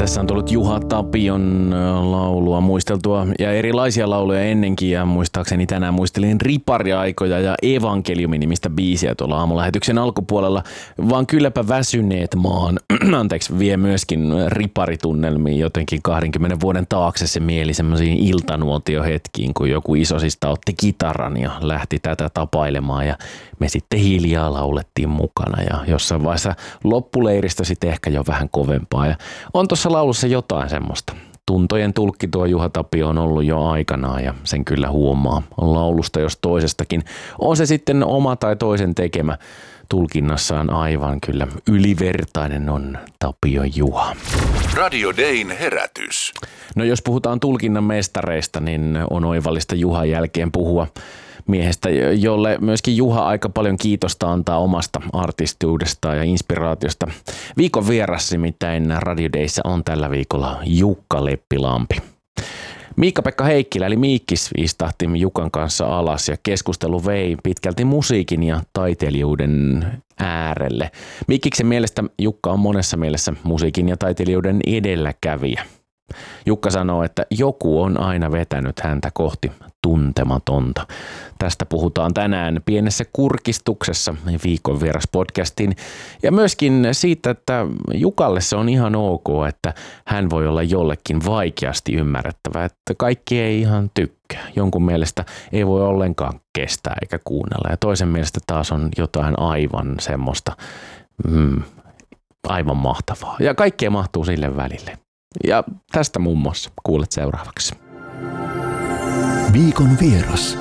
Tässä on tullut Juha Tapion laulua muisteltua ja erilaisia lauluja ennenkin, ja muistaakseni tänään muistelin Ripari-aikoja ja Evankeliumi-nimistä biisiä tuolla aamulähetyksen alkupuolella. Vaan kylläpä väsyneet maan, vie myöskin riparitunnelmiin jotenkin 20 vuoden taakse se mieli semmoisiin iltanuotiohetkiin, kun joku isosista otti kitaran ja lähti tätä tapailemaan ja me sitten hiljaa laulettiin mukana ja jossain vaiheessa loppuleiristä sitten ehkä jo vähän kovempaa. Ja on tuossa laulussa jotain semmoista. Tuntojen tulkki tuo Juha Tapio on ollut jo aikanaan ja sen kyllä huomaa laulusta jos toisestakin. On se sitten oma tai toisen tekemä, tulkinnassaan aivan kyllä ylivertainen on Tapio Juha. Radio Dayn herätys. No jos puhutaan tulkinnan mestareista, niin on oivallista Juhan jälkeen puhua miehestä, jolle myöskin Juha aika paljon kiitosta antaa omasta artistiudestaan ja inspiraatiosta. Viikon vieras nimittäin Radio Dayssä on tällä viikolla Jukka Leppilampi. Miikka-Pekka Heikkilä eli Miikkis istahti Jukan kanssa alas ja keskustelu vei pitkälti musiikin ja taiteilijuuden äärelle. Miikkiksen mielestä Jukka on monessa mielessä musiikin ja taiteilijuuden edelläkävijä. Jukka sanoo, että joku on aina vetänyt häntä kohti tuntematonta. Tästä puhutaan tänään pienessä kurkistuksessa viikon vieras podcastin ja myöskin siitä, että Jukalle se on ihan ok, että hän voi olla jollekin vaikeasti ymmärrettävä, että kaikki ei ihan tykkää. Jonkun mielestä ei voi ollenkaan kestää eikä kuunnella ja toisen mielestä taas on jotain aivan semmoista aivan mahtavaa ja kaikkea mahtuu sille välille. Ja tästä muun muassa kuulet seuraavaksi. Viikon vieras.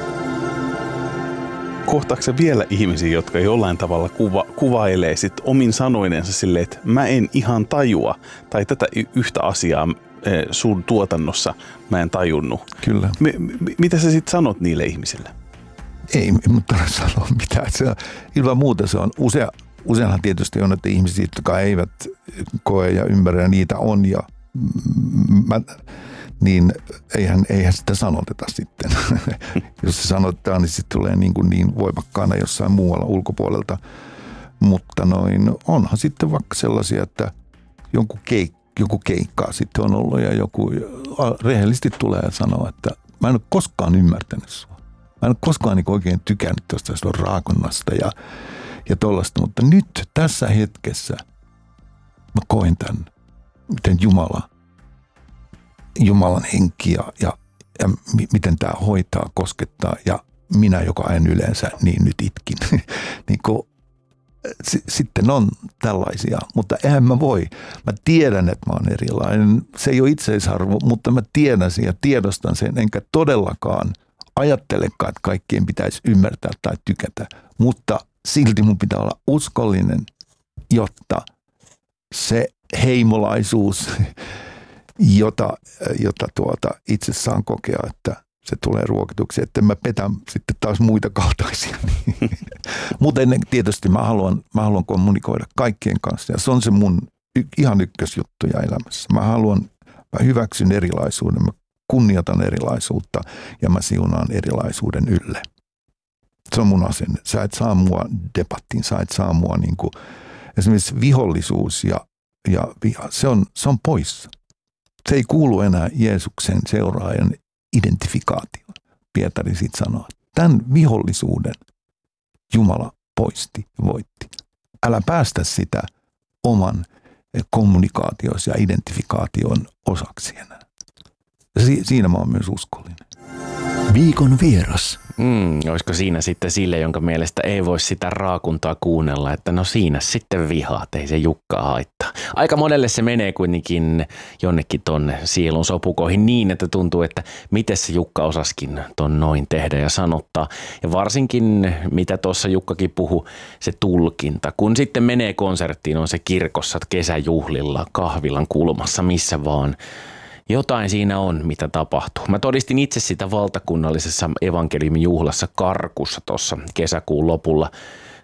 Kohtaako vielä ihmisiä, jotka jollain tavalla kuvailee sit omin sanoinensa silleen, että mä en ihan tajua, tai tätä yhtä asiaa sun tuotannossa mä en tajunnut. Kyllä. Mitä sä sitten sanot niille ihmisille? Ei mutta sanoa mitään. Ilman muuta se on useinhan tietysti on, että ihmisiä, jotka eivät koe ja ymmärrä, ja niitä on, ja niin eihän sitä sanoteta sitten. Jos se sanotetaan, niin sitten tulee niin voimakkaana jossain muualla ulkopuolelta. Mutta onhan sitten vaikka sellaisia, että joku keikkaa sitten on ollut ja joku rehellisesti tulee ja sanoo, että mä en ole koskaan ymmärtänyt sua. Mä en ole koskaan oikein tykännyt tuosta raakonnasta ja tollaista, mutta nyt tässä hetkessä mä koen tämän, miten Jumalan henki ja miten tämä hoitaa, koskettaa ja minä, joka en yleensä, niin nyt itkin. Sitten on tällaisia, mutta eihän mä voi. Mä tiedän, että mä oon erilainen. Se ei ole itseisarvo, mutta mä tiedän sen ja tiedostan sen, enkä todellakaan ajattelekaan, että kaikkien pitäisi ymmärtää tai tykätä, mutta silti mun pitää olla uskollinen, jotta se heimolaisuus, jota itse saan kokea, että se tulee ruokituksi, että mä petän sitten taas muita kaltaisia. Mutta tietysti mä haluan kommunikoida kaikkien kanssa ja se on se mun ihan ykkösjuttuja elämässä. Mä hyväksyn erilaisuuden, mä kunnioitan erilaisuutta ja mä siunaan erilaisuuden ylle. Se on mun asenne. Sä et saa mua debattiin, sä et saa mua esimerkiksi vihollisuus ja viha. Se on poissa. Se ei kuulu enää Jeesuksen seuraajan identifikaatioon. Pietari sitten sanoo, tämän vihollisuuden Jumala poisti ja voitti. Älä päästä sitä oman kommunikaatiosi ja identifikaation osaksi enää. Siinä mä oon myös uskollinen. Viikon vieras. Olisiko siinä sitten sille, jonka mielestä ei voi sitä raakuntaa kuunnella, että no siinä sitten vihaat, ei se Jukka haittaa. Aika monelle se menee kuitenkin jonnekin tonne sielun sopukoihin niin, että tuntuu, että miten se Jukka osaskin ton noin tehdä ja sanottaa. Ja varsinkin, mitä tuossa Jukkakin puhui, se tulkinta. Kun sitten menee konserttiin, on se kirkossa, kesäjuhlilla, kahvilan kulmassa, missä vaan. Jotain siinä on, mitä tapahtuu. Mä todistin itse sitä valtakunnallisessa evankeliumin juhlassa Karkussa tuossa kesäkuun lopulla.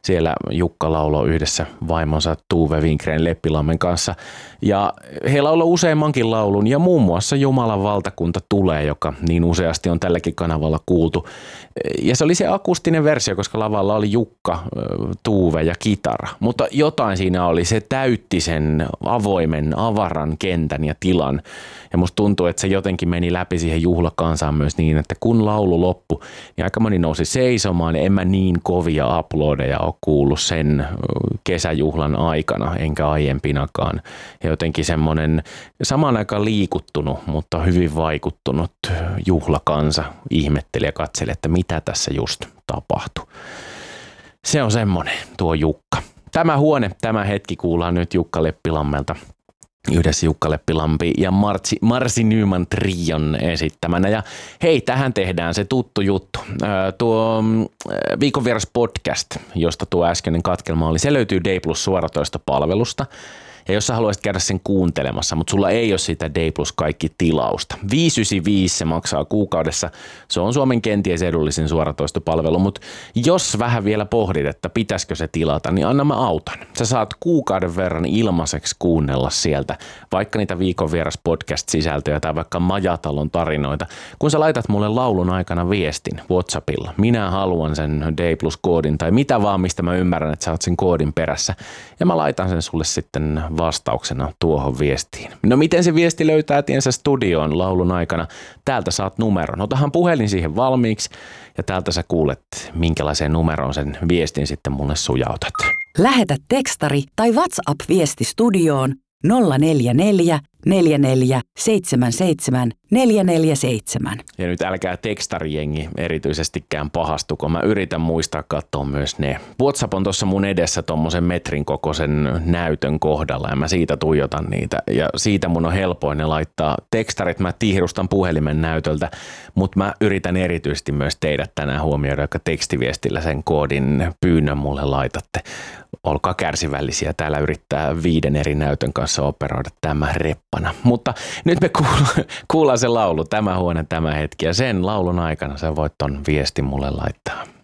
Siellä Jukka lauloi yhdessä vaimonsa Tuve Winkreen Leppilammen kanssa. Ja he lauloi useammankin laulun ja muun muassa Jumalan valtakunta tulee, joka niin useasti on tälläkin kanavalla kuultu. Ja se oli se akustinen versio, koska lavalla oli Jukka, Tuve ja kitara. Mutta jotain siinä oli, se täytti sen avoimen, avaran kentän ja tilan. Ja musta tuntuu, että se jotenkin meni läpi siihen juhlakansaan myös niin, että kun laulu loppui, niin aika moni nousi seisomaan. Ja en mä niin kovia uploadeja ole kuullut sen kesäjuhlan aikana, enkä aiempinakaan. Ja jotenkin semmoinen samaan aikaan liikuttunut, mutta hyvin vaikuttunut juhlakansa ihmetteli ja katseli, että mitä tässä just tapahtui. Se on semmoinen tuo Jukka. Tämä huone, tämä hetki kuullaan nyt Jukka Leppilammelta. Yhdessä Jukka Leppilampi ja Marci Nyman trion esittämänä. Ja hei, tähän tehdään se tuttu juttu. Tuo Viikon vieras podcast, josta tuo äskeinen katkelma oli, se löytyy D Plus suoratoistopalvelusta. Ja jos sä haluaisit käydä sen kuuntelemassa, mutta sulla ei ole sitä D Plus kaikki tilausta. 5,95 se maksaa kuukaudessa. Se on Suomen kenties edullisin suoratoistopalvelu, mutta jos vähän vielä pohdit, että pitäisikö se tilata, niin anna mä autan. Sä saat kuukauden verran ilmaiseksi kuunnella sieltä vaikka niitä Viikon vieras podcast-sisältöjä tai vaikka Majatalon tarinoita. Kun sä laitat mulle laulun aikana viestin WhatsAppilla, minä haluan sen D Plus koodin tai mitä vaan, mistä mä ymmärrän, että sä oot sen koodin perässä. Ja mä laitan sen sulle sitten vastauksena tuohon viestiin. No miten se viesti löytää tiensä studioon laulun aikana? Täältä saat numeron. Otahan puhelin siihen valmiiksi ja täältä sä kuulet, minkälaiseen numeroon sen viestin sitten mulle sujautat. Lähetä tekstari tai WhatsApp-viesti studioon 044 44 77 447. Ja nyt älkää tekstarijengi erityisestikään pahastuko. Mä yritän muistaa katsoa myös ne. WhatsApp on tuossa mun edessä tommosen metrin kokoisen näytön kohdalla ja mä siitä tuijotan niitä. Ja siitä mun on helpoin ne laittaa tekstarit. Mä tihrustan puhelimen näytöltä, mutta mä yritän erityisesti myös teidät tänään huomioida, joka tekstiviestillä sen koodin pyynnön mulle laitatte. Olkaa kärsivällisiä. Täällä yrittää 5 eri näytön kanssa operoida tämä reppana. Mutta nyt me kuullaan se laulu, tämä huone, tämä hetki. Ja sen laulun aikana sä voit ton viestin mulle laittaa.